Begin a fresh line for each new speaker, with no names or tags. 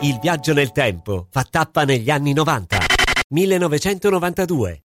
Il viaggio nel tempo fa tappa negli anni 90. 1992.